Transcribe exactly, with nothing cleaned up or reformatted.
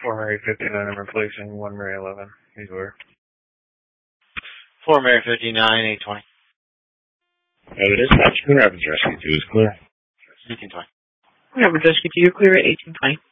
four Mary fifty-nine, I'm replacing one Mary eleven. These were. four Mary fifty-nine, eight twenty. Uh, dispatch, clear Rapids Rescue two is clear. eighteen twenty. Rapids Rescue two, clear at eighteen twenty.